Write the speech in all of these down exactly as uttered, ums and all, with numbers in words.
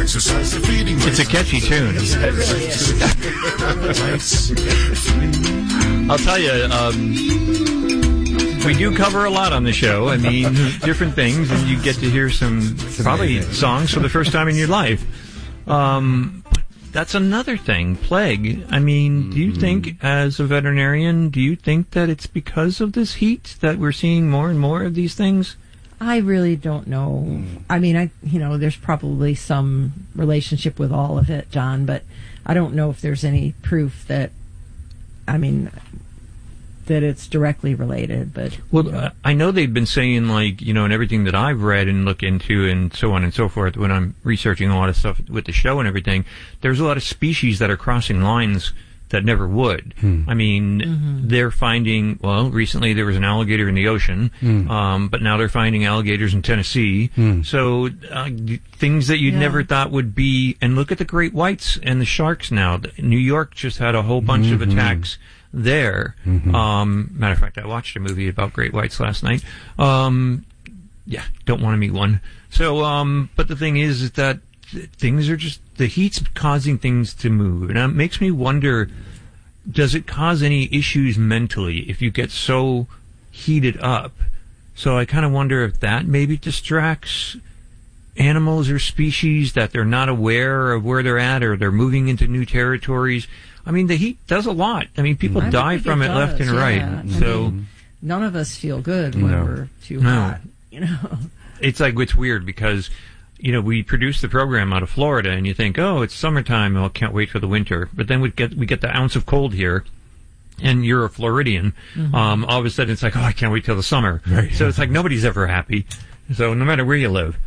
exercise the feeding It's a catchy tune. I'll tell you, um, we do cover a lot on the show. I mean, different things, and you get to hear some probably songs for the first time in your life. Um, that's another thing, plague. I mean, do you think, as a veterinarian, do you think that it's because of this heat that we're seeing more and more of these things? I really don't know. I mean, I you know, there's probably some relationship with all of it, John, but I don't know if there's any proof that, I mean, that it's directly related. But well, you know. uh, I know they've been saying, like, you know, and everything that I've read and look into and so on and so forth when I'm researching a lot of stuff with the show and everything, there's a lot of species that are crossing lines that never would. Hmm. I mean, mm-hmm. they're finding, well, recently there was an alligator in the ocean, hmm. um, but now they're finding alligators in Tennessee. Hmm. So uh, things that you'd yeah. never thought would be, and look at the great whites and the sharks now. New York just had a whole bunch mm-hmm. of attacks there. Mm-hmm. Um, matter of fact, I watched a movie about great whites last night. Um, yeah, don't want to meet one. So, um, but the thing is, is that things are just, the heat's causing things to move. And it makes me wonder, does it cause any issues mentally if you get so heated up? So I kind of wonder if that maybe distracts animals or species, that they're not aware of where they're at, or they're moving into new territories. I mean, the heat does a lot. I mean, people I die from it, it left and yeah. right. I So mean, none of us feel good when no. we're too no. hot, you know. It's like, it's weird because, you know, we produce the program out of Florida, and you think, oh, it's summertime, oh, can't wait for the winter. But then we get we get the ounce of cold here, and you're a Floridian. Mm-hmm. Um, all of a sudden, it's like, oh, I can't wait till the summer. Right. So it's like nobody's ever happy. So no matter where you live.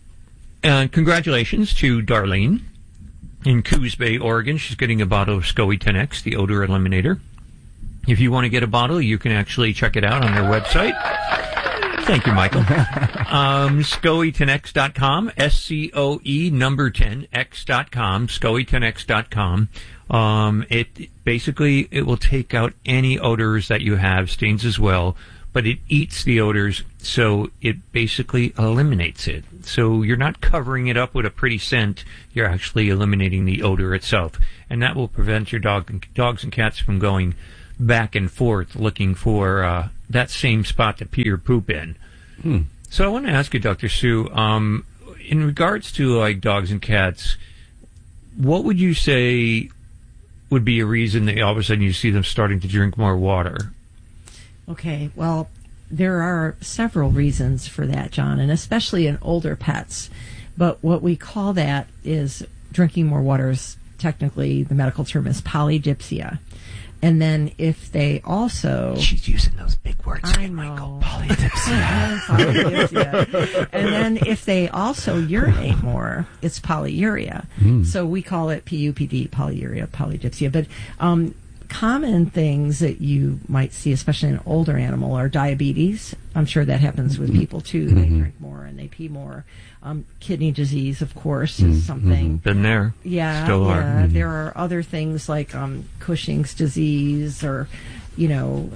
And congratulations to Darlene in Coos Bay, Oregon. She's getting a bottle of SCOE ten X, the odor eliminator. If you want to get a bottle, you can actually check it out on their website. Thank you, Michael. um, SCOE ten X dot com, S C O E number ten X dot com, SCOE ten X dot com. Um, it basically, it will take out any odors that you have, stains as well, but it eats the odors, so it basically eliminates it. So you're not covering it up with a pretty scent, you're actually eliminating the odor itself. And that will prevent your dog and, dogs and cats from going back and forth looking for uh, that same spot to pee or poop in. Hmm. So I want to ask you, Doctor Sue, um, in regards to like dogs and cats, what would you say would be a reason that all of a sudden you see them starting to drink more water? Okay, well, there are several reasons for that, John, and especially in older pets. But what we call that is drinking more water is technically, the medical term is polydipsia. And then if they also... She's using those big words. I know. Michael. Polydipsia. Polydipsia. And then if they also urinate more, it's polyuria. Mm. So we call it P U P D, polyuria, polydipsia. But um, common things that you might see, especially in an older animal, are diabetes. I'm sure that happens with people, too. Mm-hmm. They drink more and they pee more. Um, kidney disease, of course, is mm-hmm. something. Been there. Yeah. Still yeah. are. Mm-hmm. There are other things like um, Cushing's disease, or, you know,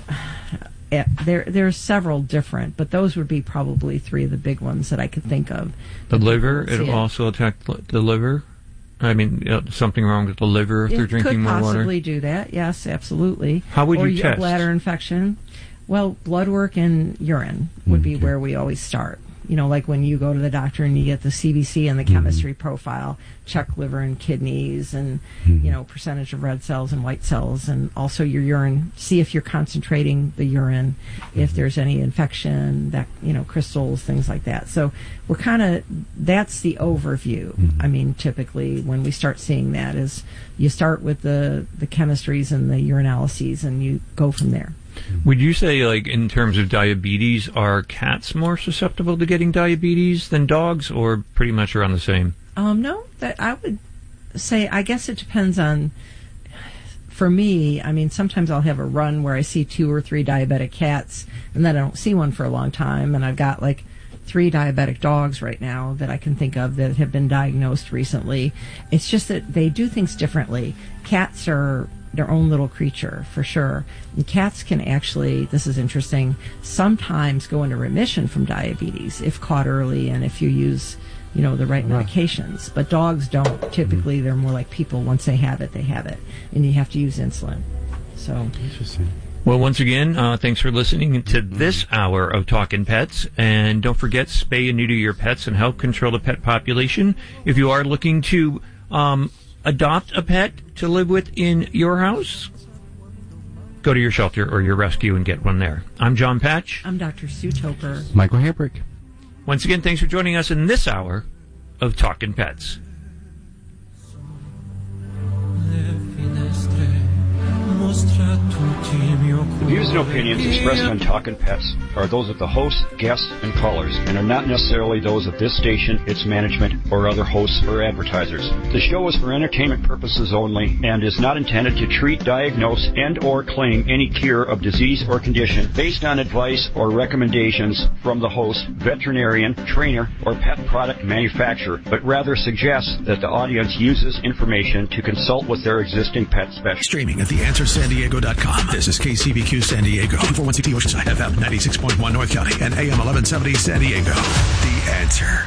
there there's several different, but those would be probably three of the big ones that I could think of. The liver, it'll it. also attack the liver? I mean, you know, something wrong with the liver if it they're drinking more water? It could possibly do that, yes, absolutely. How would or you test? Or bladder infection. Well, blood work and urine would be where we always start. You know, like when you go to the doctor and you get the C B C and the chemistry mm-hmm. profile, check liver and kidneys and, mm-hmm. you know, percentage of red cells and white cells, and also your urine. See if you're concentrating the urine, mm-hmm. if there's any infection, that, you know, crystals, things like that. So we're kind of, that's the overview. Mm-hmm. I mean, typically when we start seeing that is you start with the, the chemistries and the urinalyses and you go from there. Would you say, like, in terms of diabetes, are cats more susceptible to getting diabetes than dogs, or pretty much around the same? Um, no, that I would say, I guess it depends on, for me, I mean, sometimes I'll have a run where I see two or three diabetic cats, and then I don't see one for a long time, and I've got, like, three diabetic dogs right now that I can think of that have been diagnosed recently. It's just that they do things differently. Cats are their own little creature, for sure. And cats can actually, this is interesting, sometimes go into remission from diabetes if caught early and if you use you know, the right medications. But dogs don't. Typically, they're more like people. Once they have it, they have it. And you have to use insulin. So interesting. Well, once again, uh, thanks for listening to this hour of Talkin' Pets. And don't forget, spay and neuter your pets and help control the pet population. If you are looking to um, adopt a pet to live with in your house, go to your shelter or your rescue and get one there. I'm John Patch. I'm Doctor Sue Toper. Michael Hambrick. Once again, thanks for joining us in this hour of Talkin' Pets. The views and opinions expressed on Talkin' Pets are those of the hosts, guests, and callers, and are not necessarily those of this station, its management, or other hosts or advertisers. The show is for entertainment purposes only and is not intended to treat, diagnose, and or claim any cure of disease or condition based on advice or recommendations from the host, veterinarian, trainer, or pet product manufacturer, but rather suggests that the audience uses information to consult with their existing pet specialist. Streaming at the answer san diego dot com. This is K C B Q San Diego, two forty-one C T Oceanside, F M ninety-six point one North County, and A M eleven seventy San Diego. The Answer.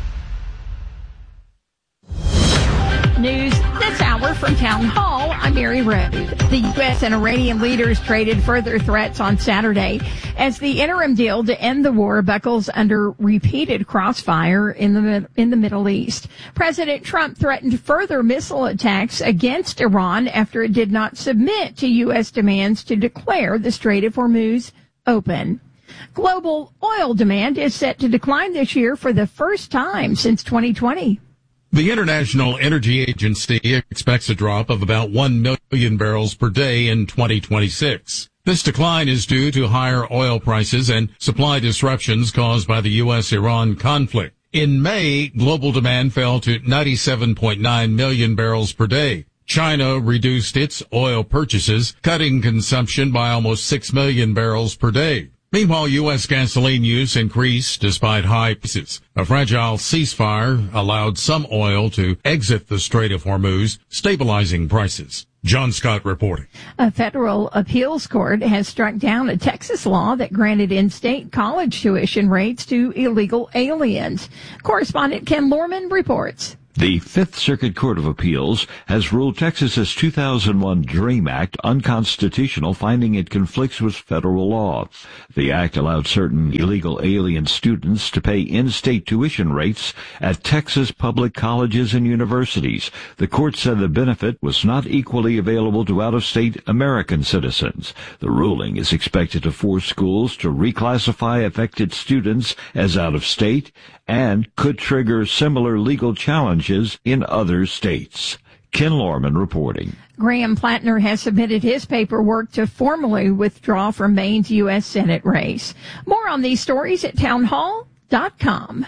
News this hour from Town Hall. I'm Mary Rose. The U S and Iranian leaders traded further threats on Saturday as the interim deal to end the war buckles under repeated crossfire in the in the Middle East. President Trump threatened further missile attacks against Iran after it did not submit to U S demands to declare the Strait of Hormuz open. Global oil demand is set to decline this year for the first time since twenty twenty. The International Energy Agency expects a drop of about one million barrels per day in twenty twenty-six. This decline is due to higher oil prices and supply disruptions caused by the U S Iran conflict. In May, global demand fell to ninety-seven point nine million barrels per day. China reduced its oil purchases, cutting consumption by almost six million barrels per day. Meanwhile, U S gasoline use increased despite high prices. A fragile ceasefire allowed some oil to exit the Strait of Hormuz, stabilizing prices. John Scott reporting. A federal appeals court has struck down a Texas law that granted in-state college tuition rates to illegal aliens. Correspondent Ken Lorman reports. The Fifth Circuit Court of Appeals has ruled Texas's two thousand one DREAM Act unconstitutional, finding it conflicts with federal law. The act allowed certain illegal alien students to pay in-state tuition rates at Texas public colleges and universities. The court said the benefit was not equally available to out-of-state American citizens. The ruling is expected to force schools to reclassify affected students as out-of-state and could trigger similar legal challenges in other states. Ken Lorman reporting. Graham Plattner has submitted his paperwork to formally withdraw from Maine's U S Senate race. More on these stories at townhall dot com.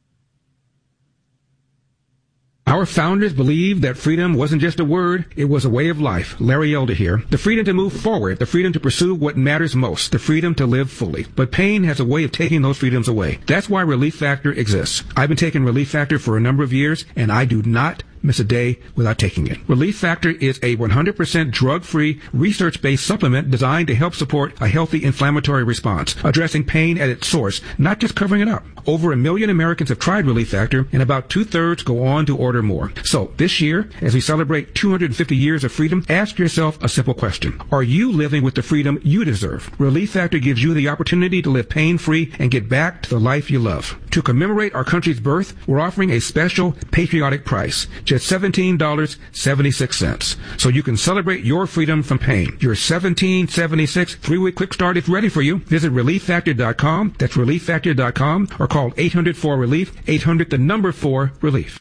Our founders believed that freedom wasn't just a word, it was a way of life. Larry Elder here. The freedom to move forward, the freedom to pursue what matters most, the freedom to live fully. But pain has a way of taking those freedoms away. That's why Relief Factor exists. I've been taking Relief Factor for a number of years, and I do not miss a day without taking it. Relief Factor is a one hundred percent drug-free, research-based supplement designed to help support a healthy inflammatory response, addressing pain at its source, not just covering it up. Over a million Americans have tried Relief Factor, and about two-thirds go on to order more. So this year, as we celebrate two hundred fifty years of freedom, ask yourself a simple question. Are you living with the freedom you deserve? Relief Factor gives you the opportunity to live pain-free and get back to the life you love. To commemorate our country's birth, we're offering a special patriotic price, just seventeen dollars and seventy-six cents. So you can celebrate your freedom from pain. Your seventeen dollars and seventy-six cents three-week quick start is ready for you. Visit relief factor dot com. That's relief factor dot com, or call eight hundred four relief, eight hundred the number four relief.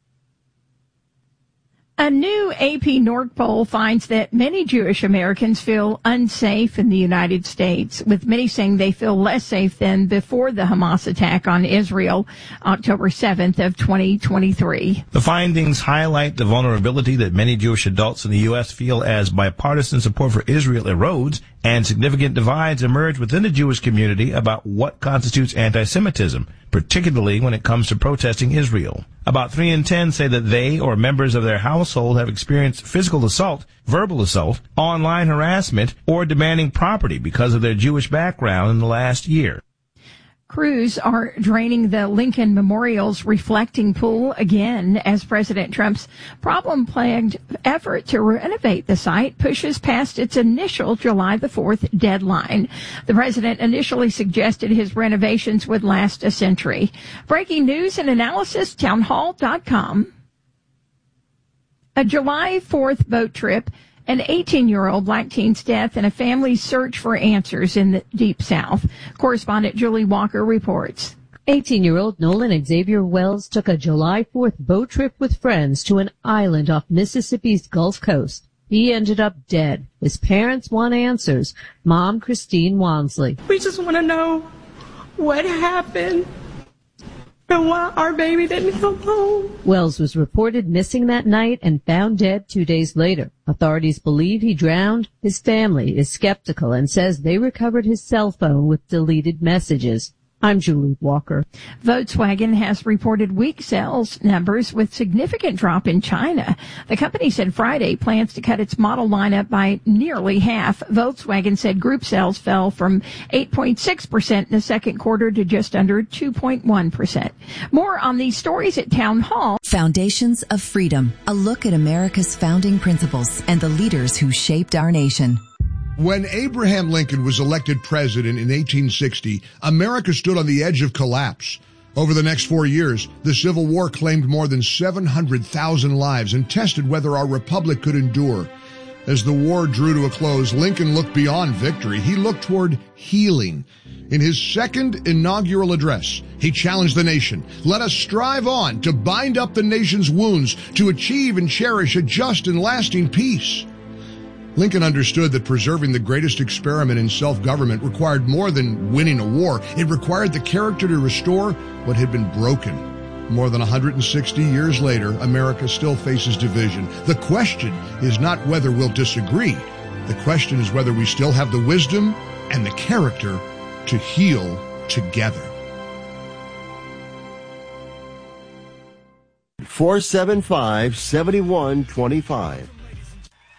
A new A P NORC poll finds that many Jewish Americans feel unsafe in the United States, with many saying they feel less safe than before the Hamas attack on Israel, October seventh of twenty twenty-three. The findings highlight the vulnerability that many Jewish adults in the U S feel as bipartisan support for Israel erodes and significant divides emerge within the Jewish community about what constitutes anti-Semitism, particularly when it comes to protesting Israel. About three in ten say that they or members of their household have experienced physical assault, verbal assault, online harassment, or demanding property because of their Jewish background in the last year. crews are draining the Lincoln Memorial's reflecting pool again as President Trump's problem-plagued effort to renovate the site pushes past its initial July the fourth deadline. The president initially suggested his renovations would last a century. Breaking news and analysis, townhall dot com. A July fourth boat trip, an eighteen-year-old black teen's death, and a family's search for answers in the Deep South. Correspondent Julie Walker reports. eighteen-year-old Nolan Xavier Wells took a July fourth boat trip with friends to an island off Mississippi's Gulf Coast. He ended up dead. His parents want answers. Mom, Christine Wansley. We just want to know what happened and why our baby didn't come home. Wells was reported missing that night and found dead two days later. Authorities believe he drowned. His family is skeptical and says they recovered his cell phone with deleted messages. I'm Julie Walker. Volkswagen has reported weak sales numbers with significant drop in China. The company said Friday plans to cut its model lineup by nearly half. Volkswagen said group sales fell from eight point six percent in the second quarter to just under two point one percent. More on these stories at Town Hall. Foundations of Freedom, a look at America's founding principles and the leaders who shaped our nation. When Abraham Lincoln was elected president in eighteen sixty, America stood on the edge of collapse. Over the next four years, the Civil War claimed more than seven hundred thousand lives and tested whether our republic could endure. As the war drew to a close, Lincoln looked beyond victory. He looked toward healing. In his second inaugural address, he challenged the nation. Let us strive on to bind up the nation's wounds, to achieve and cherish a just and lasting peace. Lincoln understood that preserving the greatest experiment in self-government required more than winning a war. It required the character to restore what had been broken. More than one hundred sixty years later, America still faces division. The question is not whether we'll disagree. The question is whether we still have the wisdom and the character to heal together. four seven five, seven one two five.